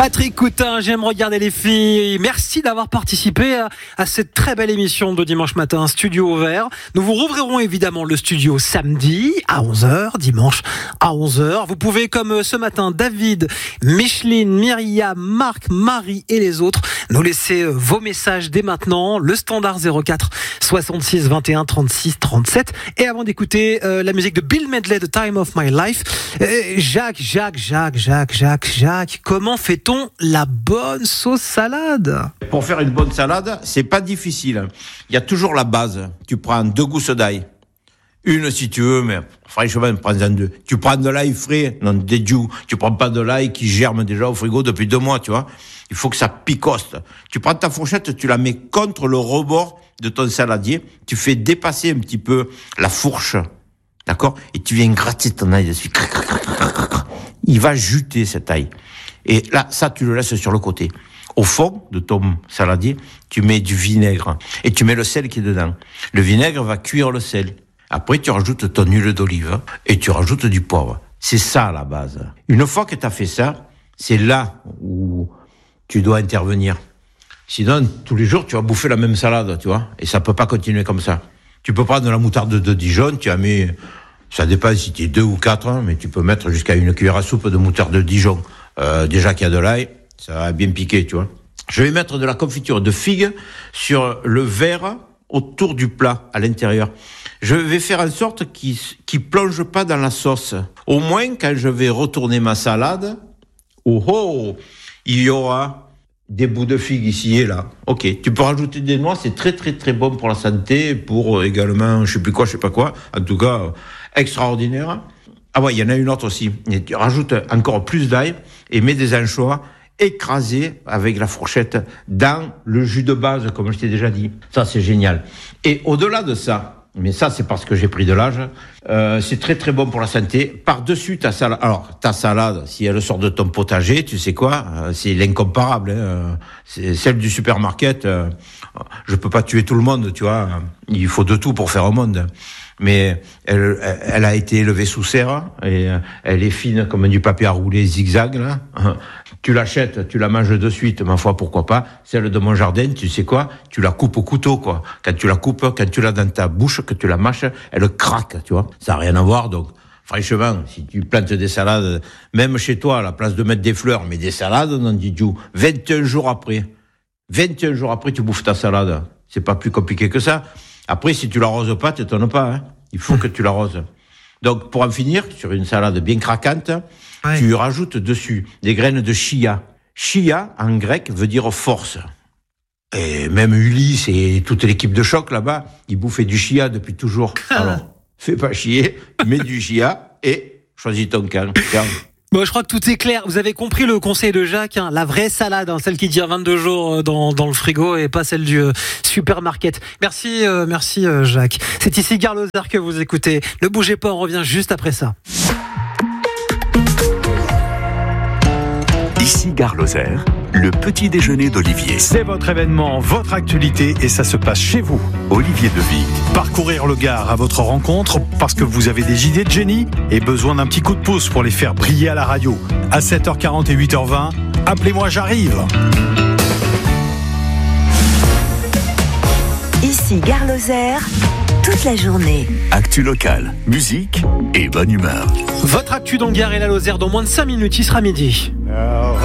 Patrick Coutin, j'aime regarder les filles. Merci d'avoir participé à cette très belle émission de dimanche matin, Studio Ouvert. Nous vous rouvrirons évidemment le studio samedi à 11h, dimanche à 11h. Vous pouvez, comme ce matin, David, Micheline, Myriam, Marc, Marie et les autres, nous laisser vos messages dès maintenant. Le standard 04 66 21 36 37. Et avant d'écouter la musique de Bill Medley, The Time of My Life, Jacques, comment fait-on la bonne sauce salade? Pour faire une bonne salade, c'est pas difficile. Il y a toujours la base. Tu prends 2 gousses d'ail. Une si tu veux, mais franchement, prends-en 2. Tu prends de l'ail frais, non des jus. Tu prends pas de l'ail qui germe déjà au frigo depuis 2 mois, tu vois. Il faut que ça picoste. Tu prends ta fourchette, tu la mets contre le rebord de ton saladier. Tu fais dépasser un petit peu la fourche. D'accord? Et tu viens gratter ton ail dessus. Il va juter cet ail. Et là, ça, tu le laisses sur le côté. Au fond de ton saladier, tu mets du vinaigre et tu mets le sel qui est dedans. Le vinaigre va cuire le sel. Après, tu rajoutes ton huile d'olive et tu rajoutes du poivre. C'est ça, la base. Une fois que tu as fait ça, c'est là où tu dois intervenir. Sinon, tous les jours, tu vas bouffer la même salade, tu vois. Et ça peut pas continuer comme ça. Tu peux prendre de la moutarde de Dijon, tu as mis, ça dépend si tu es 2 ou 4, hein, mais tu peux mettre jusqu'à une cuillère à soupe de moutarde de Dijon. Déjà qu'il y a de l'ail, ça va bien piquer, tu vois. Je vais mettre de la confiture de figue sur le verre autour du plat, à l'intérieur. Je vais faire en sorte qu'il plonge pas dans la sauce. Au moins, quand je vais retourner ma salade, il y aura des bouts de figue ici et là. Ok, tu peux rajouter des noix, c'est très très très bon pour la santé, pour également, je sais pas quoi, en tout cas, extraordinaire. Ah ouais, il y en a une autre aussi. Et tu rajoutes encore plus d'ail et mets des anchois écrasés avec la fourchette dans le jus de base, comme je t'ai déjà dit. Ça, c'est génial. Et au-delà de ça, mais ça, c'est parce que j'ai pris de l'âge, c'est très très bon pour la santé. Par-dessus ta salade, alors ta salade, si elle sort de ton potager, tu sais quoi, c'est l'incomparable. C'est celle du supermarket. Je peux pas tuer tout le monde, tu vois. Il faut de tout pour faire un monde. Mais elle a été élevée sous serre et elle est fine comme du papier à rouler zigzag là. Tu l'achètes, tu la manges de suite, ma foi, pourquoi pas. Celle de mon jardin, tu sais quoi, tu la coupes au couteau, quoi. Quand tu la coupes, quand tu l'as dans ta bouche, que tu la mâches, elle craque, tu vois. Ça n'a rien à voir, donc franchement, si tu plantes des salades, même chez toi, à la place de mettre des fleurs, mais des salades, non, dit Dieu, 21 jours après, tu bouffes ta salade. C'est pas plus compliqué que ça. Après, si tu l'arroses pas, t'étonnes pas, hein. Il faut que tu l'arroses. Donc, pour en finir, sur une salade bien craquante, ouais, tu rajoutes dessus des graines de chia. Chia, en grec, veut dire force. Et même Ulysse et toute l'équipe de Choc, là-bas, ils bouffaient du chia depuis toujours. Alors, fais pas chier, mets du chia et choisis ton camp. Bon, je crois que tout est clair. Vous avez compris le conseil de Jacques, hein, la vraie salade, hein, celle qui tient 22 jours dans le frigo et pas celle du supermarket. Merci Jacques. C'est ici Gare Lozère que vous écoutez. Ne bougez pas, on revient juste après ça. Ici Gare Lozère, le petit déjeuner d'Olivier. C'est votre événement, votre actualité et ça se passe chez vous. Olivier de Vic. Parcourir le Gard à votre rencontre parce que vous avez des idées de génie et besoin d'un petit coup de pouce pour les faire briller à la radio. À 7h40 et 8h20, appelez-moi, j'arrive. Ici Gare Lozère, toute la journée. Actu locale, musique et bonne humeur. Votre actu dans Gare et la Lozère dans moins de 5 minutes, il sera midi.